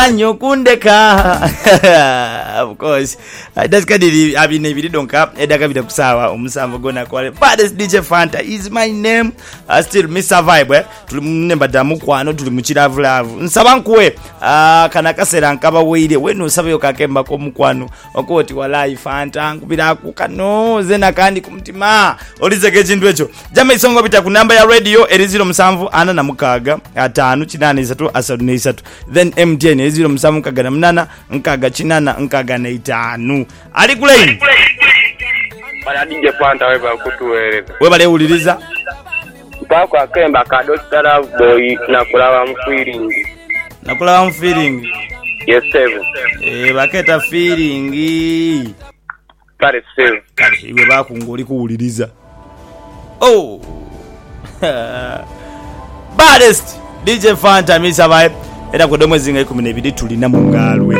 Nyokundeka. Of course. That's kadiri abine ibiri donka edaka bida kusawa omusambo gona kwale. Baddest DJ Fanta is my name. Still Mr Vibe tulimunemba damu kwano tuli mukiravu lavu. Nsaba nkuwe kana kasera nkaba weire wenu sabayo kakemba ko mukwano. Okoti walai Fanta nkubira kukano zena kandi kumutima. Olizeke kintu echo. Jama isongo bita ku namba ya radio eriziro musamvu ana na mukaga 583 then MTN eriziro musamvu nkaga munana nkaga chinana nkaga na 5 ali kule bala DJ Fanta weba kutuweleza webale uliriza mpako akemba ka Dr. Boy nakula feeling yes sir baketa feeling kale sir iwe bakungoli kuuliriza oh baddest DJ Fanta Mr Vibe era kodomwe zinga 12 tulina mu ngalwe